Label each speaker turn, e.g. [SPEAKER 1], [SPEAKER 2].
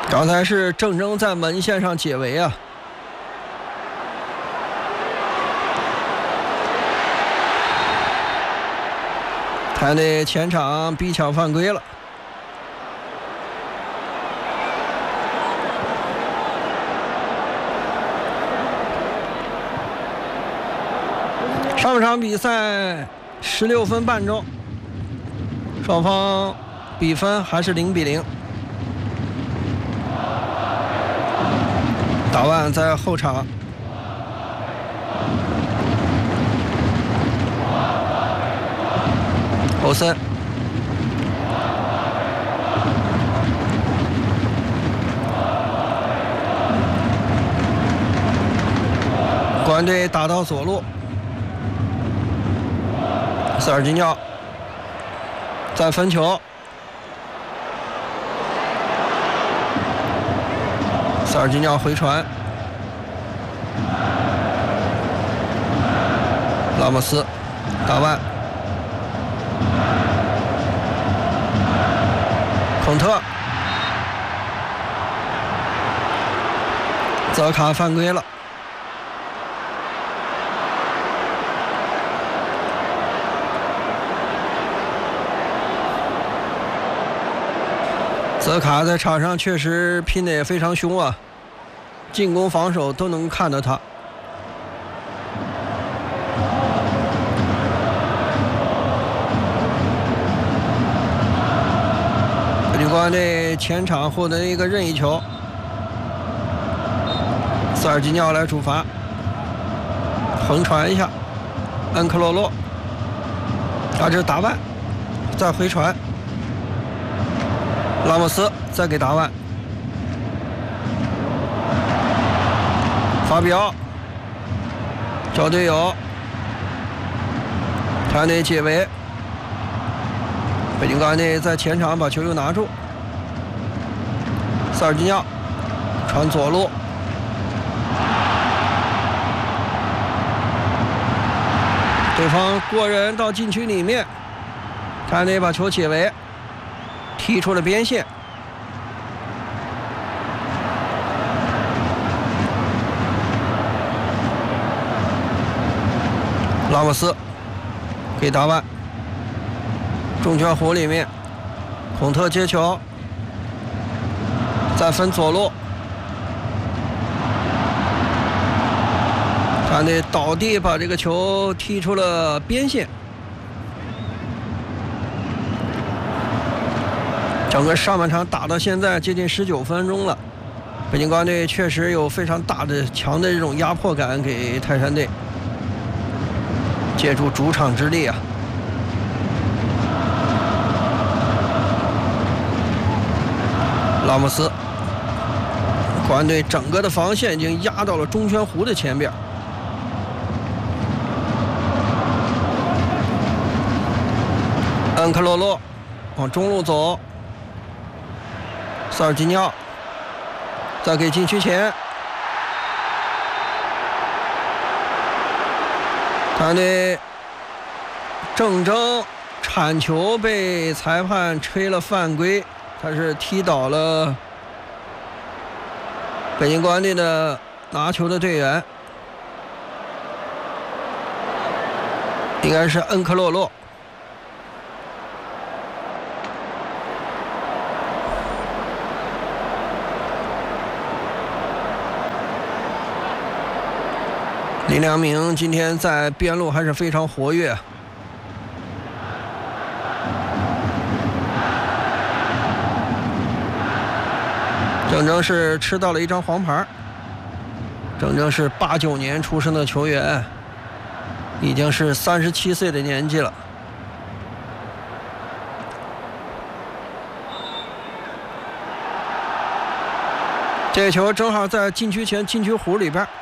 [SPEAKER 1] 刚才是郑铮在门线上解围啊。台内前场逼抢犯规了。上半场比赛16分半钟，双方比分还是0-0。达万在后场，欧森，国安队打到左路，塞尔吉尼奥再分球，塞尔吉尼奥回传，拉莫斯，达万，孔特，泽卡犯规了。泽卡在场上确实拼得也非常凶啊，进攻防守都能看到他。北京国安队前场获得一个任意球，塞尔吉尼奥来主罚，横传一下，恩克洛洛，这是达万，再回传。拉莫斯再给达万，法比奥找队友，台内解围，北京国安队在前场把球又拿住，塞尔吉尼奥传左路，对方过人到禁区里面，台内把球解围，踢出了边线。拉莫斯给达万，中圈弧里面，孔特接球，再分左路，他那倒地把这个球踢出了边线。整个上半场打到现在接近19分钟了，北京国安队确实有非常大的强的这种压迫感给泰山队，借助主场之力啊。拉莫斯，国安队整个的防线已经压到了中圈弧的前边。恩克洛洛往中路走，塞尔吉尼奥再给禁区前，他的郑铮铲球被裁判吹了犯规，他是踢倒了北京国安队的拿球的队员，应该是恩克洛洛。林良铭今天在边路还是非常活跃，郑铮是吃到了一张黄牌。郑铮是89年出生的球员，已经是37岁的年纪了。这球正好在禁区前禁区弧里边，